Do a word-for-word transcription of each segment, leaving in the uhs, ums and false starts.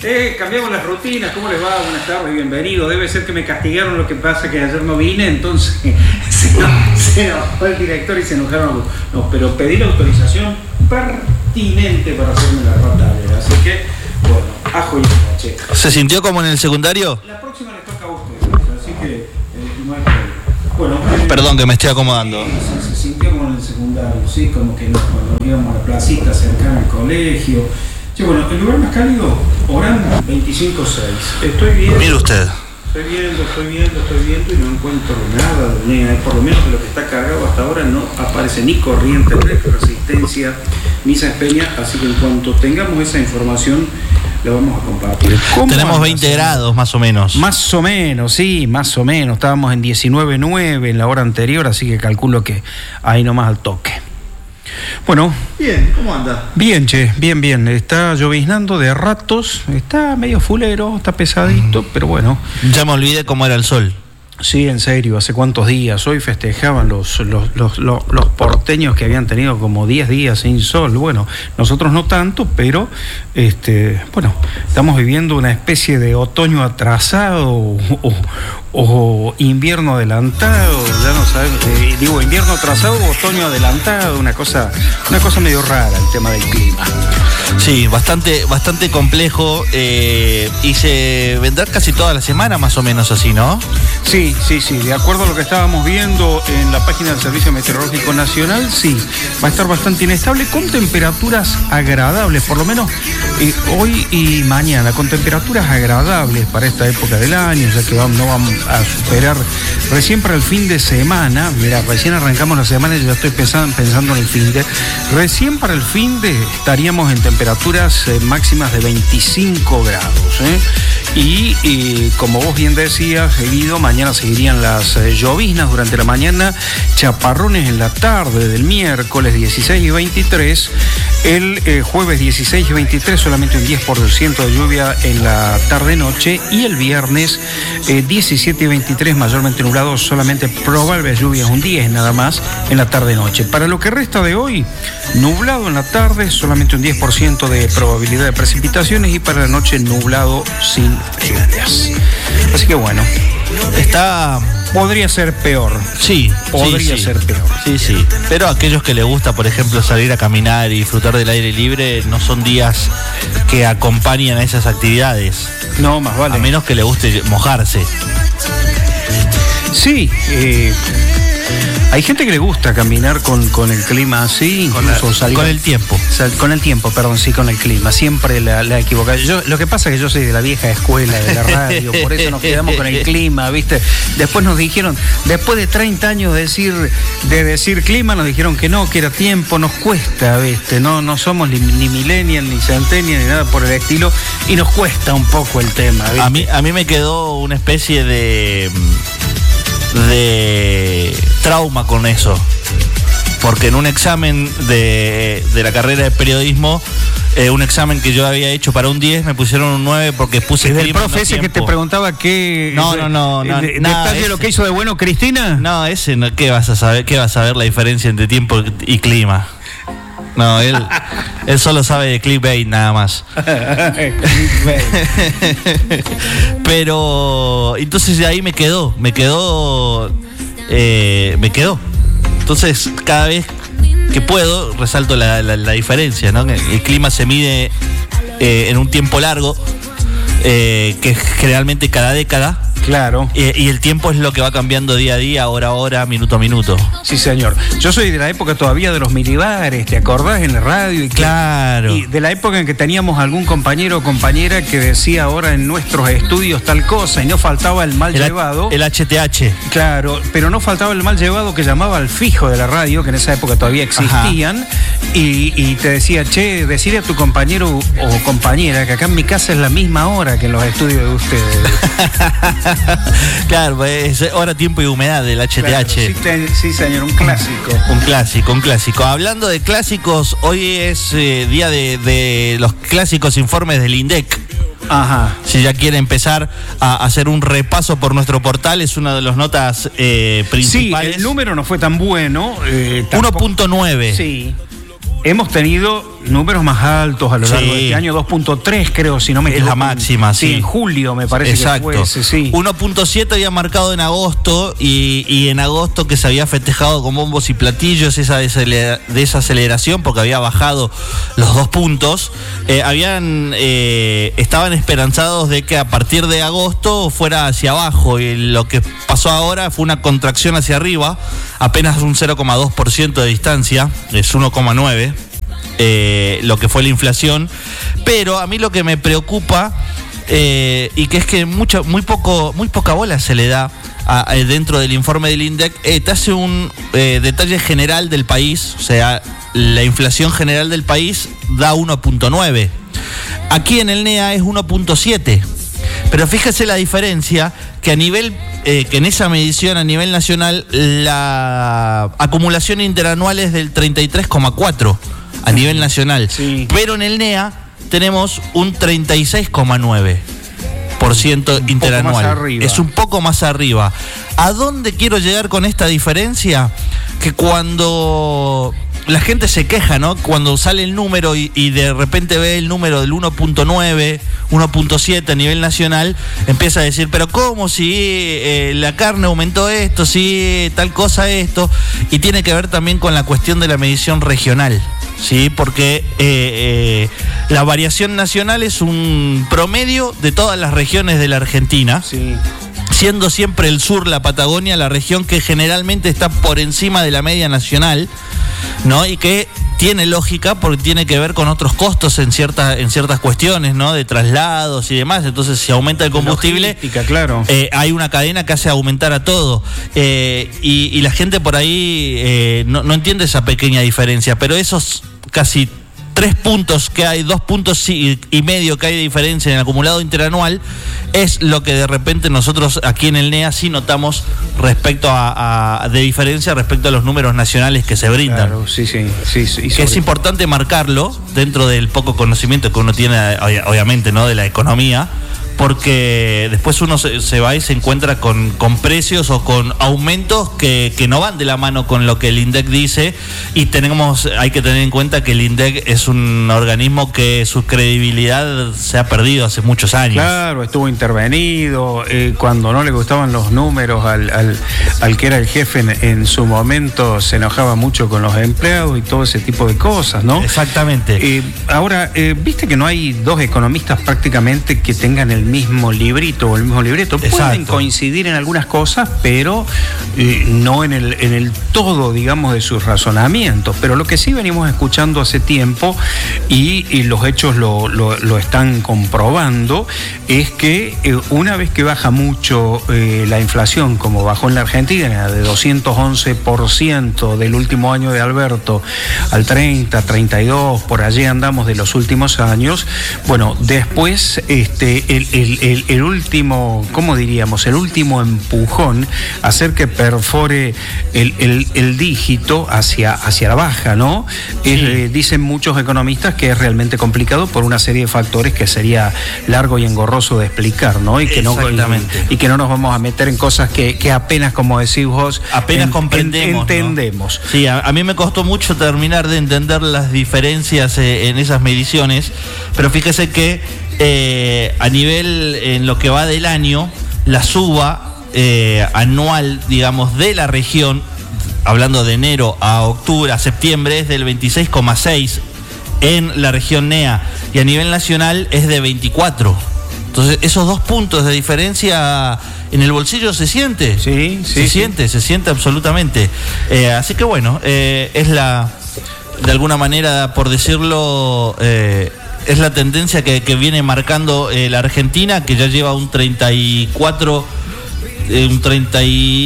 Eh, cambiamos las rutinas, ¿cómo les va? Buenas tardes, bienvenidos. Debe ser que me castigaron, lo que pasa que ayer no vine, entonces se nos, se nos fue el director y se enojaron. No, pero pedí la autorización pertinente para hacerme la ratalera, así que, bueno, ajo y leche. ¿Se sintió como en el secundario? La próxima les toca a ustedes, así que eh, no hay problema. Bueno, eh, Perdón que me estoy acomodando. Sí, se, se sintió como en el secundario, sí, como que no, cuando íbamos a la placita cercana al colegio. Sí, bueno, el lugar más cálido, Orán veinticinco seis. Estoy viendo. Mire usted. Estoy viendo, estoy viendo, estoy viendo y no encuentro nada, ni, por lo menos de lo que está cargado hasta ahora no aparece ni corriente, ni resistencia, ni Saspeña, así que en cuanto tengamos esa información la vamos a compartir. Tenemos veinte grados más o menos. Más o menos, sí, más o menos. Estábamos en diecinueve nueve en la hora anterior, así que calculo que ahí nomás al toque. Bueno. Bien, ¿cómo anda? Bien, che, bien, bien. Está lloviznando de ratos, está medio fulero, está pesadito, mm. pero bueno. Ya me olvidé cómo era el sol. Sí, en serio, hace cuántos días. Hoy festejaban los, los, los, los, los porteños que habían tenido como diez días sin sol. Bueno, nosotros no tanto, pero este, bueno, estamos viviendo una especie de otoño atrasado o, o, o invierno adelantado, ya no sabemos, eh, digo invierno atrasado o otoño adelantado, una cosa, una cosa medio rara el tema del clima. Sí, bastante, bastante complejo eh, y se vendrá casi toda la semana más o menos así, ¿no? Sí, sí, sí, de acuerdo a lo que estábamos viendo en la página del Servicio Meteorológico Nacional, sí, va a estar bastante inestable con temperaturas agradables, por lo menos eh, hoy y mañana, con temperaturas agradables para esta época del año, ya que vamos, no vamos a superar recién para el fin de semana, mira, recién arrancamos la semana y ya estoy pensando, pensando en el fin de, recién para el fin de estaríamos en temperaturas eh, máximas de veinticinco grados, ¿eh? Y, y como vos bien decías, seguido, mañana seguirían las eh, lloviznas durante la mañana, chaparrones en la tarde del miércoles dieciséis y veintitrés, el eh, jueves dieciséis y veintitrés solamente un diez por ciento de lluvia en la tarde-noche y el viernes eh, diecisiete y veintitrés mayormente nublado, solamente probables lluvias un diez nada más en la tarde-noche. Para lo que resta de hoy, nublado en la tarde, solamente un diez por ciento de probabilidad de precipitaciones y para la noche nublado sin lluvias. Así que bueno, está... podría ser peor. Sí, podría sí, sí. ser peor. Sí, sí. Pero a aquellos que les gusta, por ejemplo, salir a caminar y disfrutar del aire libre, no son días que acompañan a esas actividades. No, más vale. A menos que les guste mojarse. Sí, eh, hay gente que le gusta caminar con, con el clima así, con, la, salir, con el tiempo. Sal, con el tiempo, perdón, sí, con el clima. Siempre la, la equivocada. Yo, lo que pasa es que yo soy de la vieja escuela de la radio, por eso nos quedamos con el clima, ¿viste? Después nos dijeron, después de treinta años de decir, de decir clima, nos dijeron que no, que era tiempo, nos cuesta, ¿viste? No, no somos ni, ni millennial, ni centennial, ni nada por el estilo, y nos cuesta un poco el tema, ¿viste? A mí, a mí me quedó una especie de... de trauma con eso, porque en un examen de, de la carrera de periodismo, eh, un examen que yo había hecho para un diez, me pusieron un nueve porque puse ¿es del profe ese que te preguntaba qué no no no, no de, nada, detalle ese, lo que hizo de bueno Cristina? No, ese no, ¿qué vas a saber? ¿Qué vas a ver la diferencia entre tiempo y clima? No, él, él solo sabe de clickbait nada más. Pero entonces de ahí me quedó, me quedó, eh, me quedó. Entonces cada vez que puedo resalto la, la, la diferencia, ¿no? El clima se mide eh, en un tiempo largo, eh, que es generalmente cada década. Claro. Eh, y el tiempo es lo que va cambiando día a día, hora a hora, minuto a minuto. Sí, señor. Yo soy de la época todavía de los milibares, ¿te acordás? En la radio. Y que, claro. Y de la época en que teníamos algún compañero o compañera que decía ahora en nuestros estudios tal cosa y no faltaba el mal el, llevado. El H T H. Claro, pero no faltaba el mal llevado que llamaba al fijo de la radio, que en esa época todavía existían, y, y te decía, che, decirle a tu compañero o compañera que acá en mi casa es la misma hora que en los estudios de ustedes. Claro, es hora, tiempo y humedad del H T H. Claro, sí, te, sí, señor, un clásico. Un clásico, un clásico. Hablando de clásicos, hoy es eh, día de, de los clásicos informes del INDEC. Ajá. Si ya quiere empezar a hacer un repaso por nuestro portal, es una de las notas eh, principales. Sí, el número no fue tan bueno. Eh, uno punto nueve. Sí. Hemos tenido números más altos a lo largo sí. de este año, dos punto tres creo, si no me equivoco. Es la máxima, sí. Sí, en julio me parece. Exacto. que fue ese, sí. uno punto siete había marcado en agosto y, y en agosto que se había festejado con bombos y platillos esa desaceleración porque había bajado los dos puntos. Eh, habían eh, estaban esperanzados de que a partir de agosto fuera hacia abajo y lo que pasó ahora fue una contracción hacia arriba, apenas un cero coma dos por ciento de distancia, es uno coma nueve. Eh, lo que fue la inflación, pero a mí lo que me preocupa eh, y que es que mucho, muy poco, muy poca bola se le da a, a, dentro del informe del INDEC, eh, te hace un eh, detalle general del país, o sea, la inflación general del país da uno punto nueve, aquí en el N E A es uno punto siete, pero fíjese la diferencia que a nivel eh, que en esa medición a nivel nacional la acumulación interanual es del treinta y tres coma cuatro a nivel nacional, sí. Pero en el N E A tenemos un treinta y seis coma nueve por ciento interanual. Es un poco más arriba. ¿A dónde quiero llegar con esta diferencia? Que cuando la gente se queja, ¿no? Cuando sale el número y, y de repente ve el número del uno punto nueve, uno punto siete a nivel nacional, empieza a decir, pero ¿cómo si eh, la carne aumentó esto, si tal cosa esto? Y tiene que ver también con la cuestión de la medición regional, ¿sí? Porque eh, eh, la variación nacional es un promedio de todas las regiones de la Argentina. Sí. Siendo siempre el sur, la Patagonia, la región que generalmente está por encima de la media nacional, ¿no? Y que tiene lógica porque tiene que ver con otros costos en ciertas en ciertas cuestiones, ¿no? De traslados y demás. Entonces, si aumenta el combustible, logística, claro. eh, hay una cadena que hace aumentar a todo. Eh, y, y la gente por ahí eh, no, no entiende esa pequeña diferencia, pero esos casi tres puntos que hay, dos puntos y, y medio que hay de diferencia en el acumulado interanual, es lo que de repente nosotros aquí en el N E A sí notamos respecto a, a de diferencia respecto a los números nacionales que se brindan. Claro, sí, sí, sí, sí, que es importante marcarlo dentro del poco conocimiento que uno tiene, obviamente, ¿no? De la economía, porque después uno se, se va y se encuentra con, con precios o con aumentos que, que no van de la mano con lo que el INDEC dice, y tenemos, hay que tener en cuenta que el INDEC es un organismo que su credibilidad se ha perdido hace muchos años. Claro, estuvo intervenido, eh, cuando no le gustaban los números al, al, al que era el jefe en, en su momento se enojaba mucho con los empleados y todo ese tipo de cosas, ¿no? Exactamente. Eh, ahora, eh, viste que no hay dos economistas prácticamente que tengan el mismo librito o el mismo libreto. Exacto. Pueden coincidir en algunas cosas, pero eh, no en el, en el todo, digamos, de sus razonamientos. Pero lo que sí venimos escuchando hace tiempo y, y los hechos lo, lo, lo están comprobando es que eh, una vez que baja mucho eh, la inflación, como bajó en la Argentina de doscientos once por ciento del último año de Alberto al treinta, treinta y dos, por allí andamos de los últimos años, bueno, después este, el El, el, el último, ¿cómo diríamos? El último empujón, hacer que perfore el, el, el dígito hacia, hacia la baja, ¿no? Es, sí. eh, dicen muchos economistas que es realmente complicado por una serie de factores que sería largo y engorroso de explicar, ¿no? Y que no, y, y que no nos vamos a meter en cosas que, que apenas, como decís vos, apenas en, comprendemos. En, entendemos. ¿No? Sí, a, a mí me costó mucho terminar de entender las diferencias eh, en esas mediciones, pero fíjese que Eh, a nivel, en lo que va del año, la suba eh, anual, digamos, de la región, hablando de enero a octubre, a septiembre, es del veintiséis coma seis en la región N E A, y a nivel nacional es de veinticuatro. Entonces, esos dos puntos de diferencia en el bolsillo se siente. Sí, sí. Se sí. siente, se siente absolutamente. Eh, así que bueno, eh, es la, de alguna manera, por decirlo, eh, es la tendencia que, que viene marcando eh, la Argentina, que ya lleva un treinta y cuatro, eh, un treinta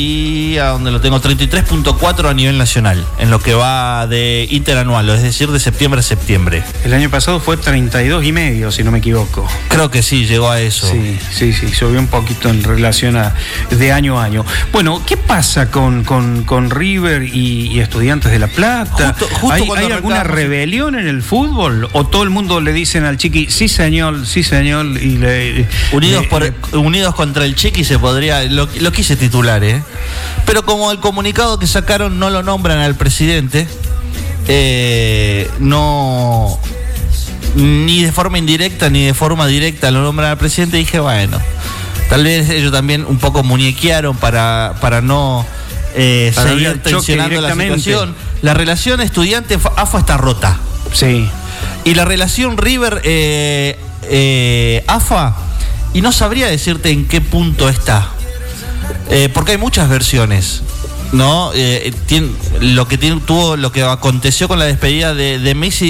y, a donde lo tengo, treinta y tres punto cuatro a nivel nacional, en lo que va de interanual, es decir, de septiembre a septiembre. El año pasado fue treinta y dos y medio, si no me equivoco. Creo que sí, llegó a eso. Sí, sí, sí, subió un poquito en relación a de año a año. Bueno, ¿qué pasa con, con, con River y, y Estudiantes de La Plata? Justo, justo ¿Hay, ¿hay alguna rebelión en el fútbol? ¿O todo el mundo le dicen al Chiqui, sí señor, sí señor? Y le, unidos, le, por, le... unidos contra el Chiqui se podría, lo, lo quise titular, ¿eh? Pero como el comunicado que sacaron no lo nombran al presidente, eh, no, ni de forma indirecta ni de forma directa lo nombran al presidente, dije, bueno, tal vez ellos también un poco muñequearon para, para no eh, Para seguir el choque tensionando la directamente. situación. La relación estudiante-A F A está rota. Sí. Y la relación River eh, eh, A F A, y no sabría decirte en qué punto está, eh, porque hay muchas versiones, ¿no? Eh, tiene, lo que tiene, tuvo, lo que aconteció con la despedida de, de Messi